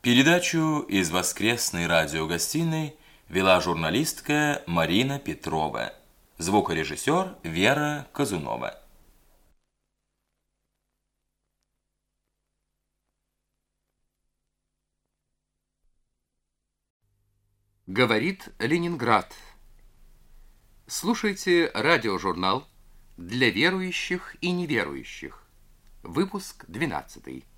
Передачу из воскресной радиогостиной вела журналистка Марина Петрова, звукорежиссер Вера Казунова. Говорит Ленинград. Слушайте радиожурнал для верующих и неверующих. Выпуск 12.